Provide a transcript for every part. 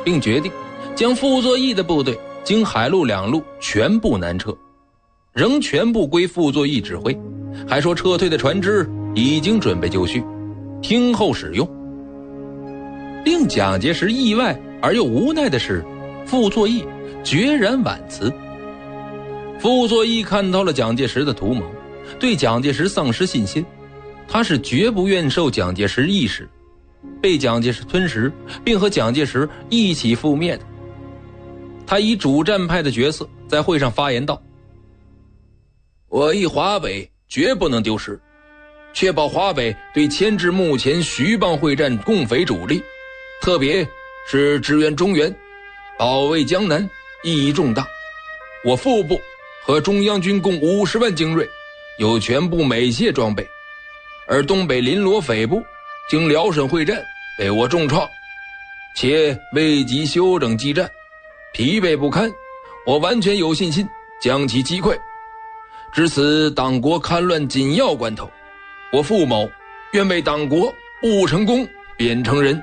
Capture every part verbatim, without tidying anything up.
并决定将傅作义的部队经海陆两路全部南撤，仍全部归傅作义指挥，还说撤退的船只已经准备就绪，听候使用。令蒋介石意外而又无奈的是，傅作义决然婉辞。傅作义看到了蒋介石的图谋，对蒋介石丧失信心，他是绝不愿受蒋介石意识，被蒋介石吞食，并和蒋介石一起覆灭的。他以主战派的角色在会上发言道：我以华北绝不能丢失，确保华北对牵制目前徐蚌会战共匪主力，特别是支援中原，保卫江南意义重大。我腹部和中央军共五十万精锐，有全部美械装备，而东北林罗匪部经辽沈会战被我重创，且未及休整激战，疲惫不堪，我完全有信心将其击溃。至此党国戡乱紧要关头，我傅某愿为党国务成功便成仁。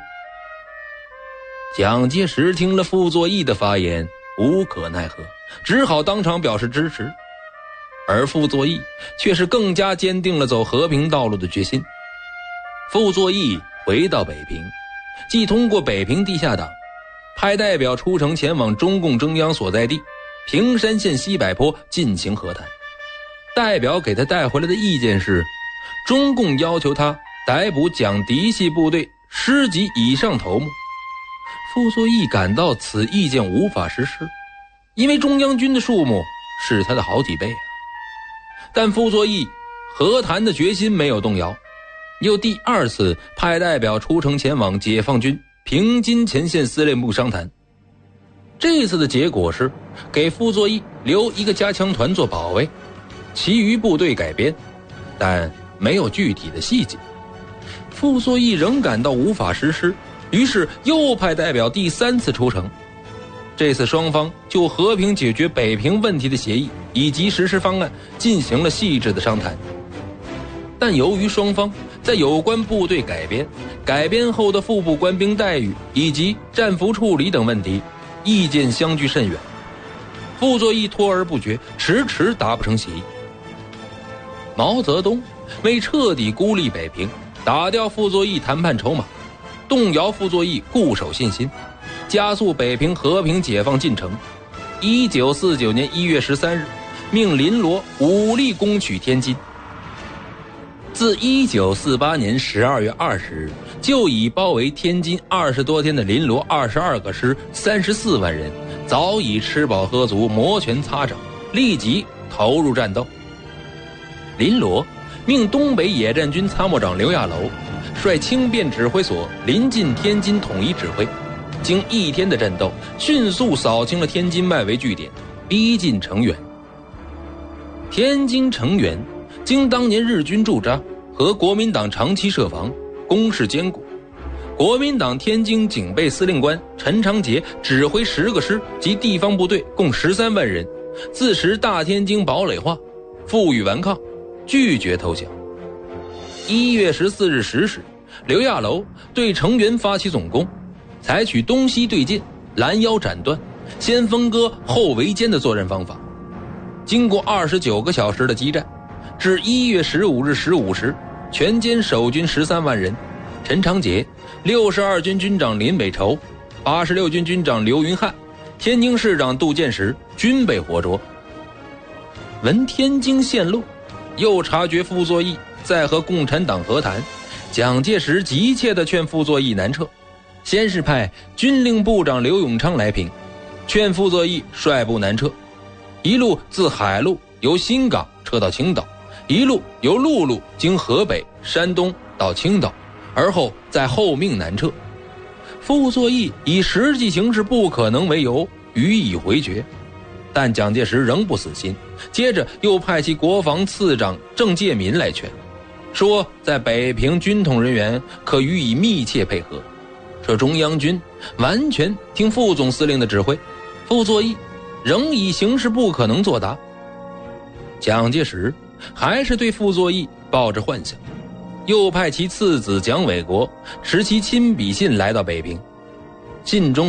蒋介石听了傅作义的发言，无可奈何，只好当场表示支持。而傅作义却是更加坚定了走和平道路的决心。傅作义回到北平，即通过北平地下党派代表出城前往中共中央所在地平山县西柏坡进行和谈。代表给他带回来的意见是，中共要求他逮捕蒋嫡系部队师级以上头目。傅作义感到此意见无法实施，因为中央军的数目是他的好几倍啊。但傅作义和谈的决心没有动摇，又第二次派代表出城前往解放军平津前线司令部商谈。这次的结果是给傅作义留一个加强团做保卫，其余部队改编，但没有具体的细节。傅作义仍感到无法实施，于是又派代表第三次出城。这次双方就和平解决北平问题的协议以及实施方案进行了细致的商谈。但由于双方在有关部队改编、改编后的副部官兵待遇以及战俘处理等问题意见相距甚远，傅作义拖而不决，迟迟达不成协议。毛泽东为彻底孤立北平，打掉傅作义谈判筹码，动摇傅作义固守信心，加速北平和平解放进程。一九四九年一月十三日，命林罗武力攻取天津。自一九四八年十二月二十日就已包围天津二十多天的林罗二十二个师三十四万人，早已吃饱喝足，摩拳擦掌，立即投入战斗。林罗命东北野战军参谋长刘亚楼率轻便指挥所临近天津统一指挥，经一天的战斗，迅速扫清了天津外围据点，逼近成原。天津成原经当年日军驻扎和国民党长期设防，攻势坚固。国民党天津警备司令官陈长捷指挥十个师及地方部队共十三万人，自持大天津堡垒化，负隅顽抗，拒绝投降。一月十四日十时，刘亚楼对成原发起总攻，采取东西对进、拦腰斩断、先分割后围歼的作战方法。经过二十九个小时的激战，至一月十五日十五时，全歼守军十三万人。陈长捷、六十二军军长林伟筹、八十六军军长刘云汉、天津市长杜建时均被活捉。闻天津陷落，又察觉傅作义在和共产党和谈，蒋介石急切地劝傅作义南撤，先是派军令部长刘永昌来平，劝傅作义率部南撤，一路自海路由新港撤到青岛，一路由陆路经河北、山东到青岛，而后再后命南撤。傅作义以实际形势不可能为由予以回绝，但蒋介石仍不死心，接着又派其国防次长郑介民来劝，说在北平军统人员可予以密切配合，说中央军完全听副总司令的指挥。傅作义仍以形势不可能作答。蒋介石还是对傅作义抱着幻想，又派其次子蒋纬国持其亲笔信来到北平，信中